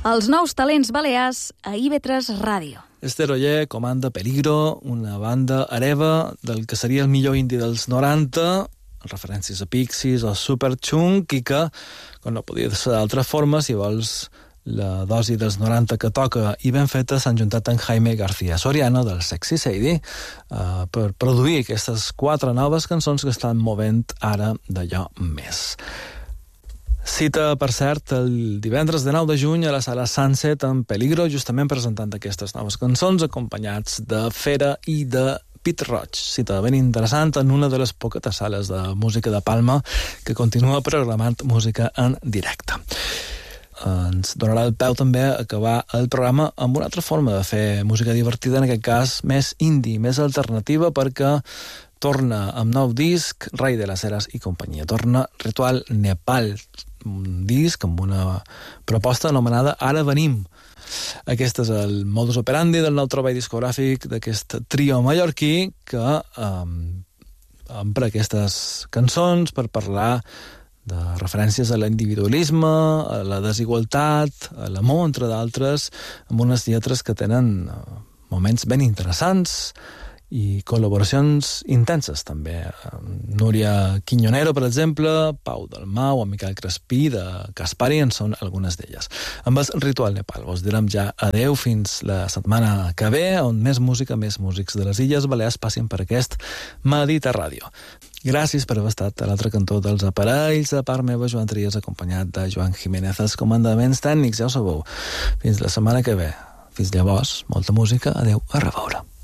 Els nous talents balears a IB3 Ràdio. Esther Oller comanda Peligro, una banda hereva del que seria el millor indie dels 90, referències a Pixies o Superchunk, i que, com no podia ser d'altra forma, si vols la dosi dels 90 que toca i ben feta, s'han juntat amb Jaime García Soriano del Sexy Sadie per produir aquestes 4 noves cançons que estan movent ara d'allò més. Cita, per cert, el divendres de 9 de juny a la sala Sunset en Peligro, justament presentant aquestes noves cançons, acompanyats de Fera i de Pit Roig. Cita ben interessant en una de les poquetes sales de música de Palma que continua programant música en directe. Ens donarà el peu també a acabar el programa amb una altra forma de fer música divertida, en aquest cas més indie, més alternativa, perquè torna amb nou disc Rei de las Heras i companyia. Torna Ritual Nepal, un disc amb una proposta anomenada Ara venim. Aquest és el modus operandi del nou treball discogràfic d'aquest trio mallorquí que empra aquestes cançons per parlar de referències a l'individualisme, a la desigualtat, a l'amor, entre d'altres, amb unes lletres que tenen moments ben interessants i col·laboracions intenses, també. Núria Quiñonero, per exemple, Pau Dalmau o Miquel Crespí de Caspari en són algunes d'elles. Amb el Ritual Nepal us direm ja adeu fins la setmana que ve, on més música, més músics de les Illes Balears passin per aquest Medita Ràdio. Gràcies per haver estat a l'altre cantó dels aparells. A part meva, Joan Trias, acompanyat de Joan Jiménez, els comandaments tècnics, ja ho sabeu. Fins la setmana que ve. Fins llavors, molta música. Adeu, a reveure.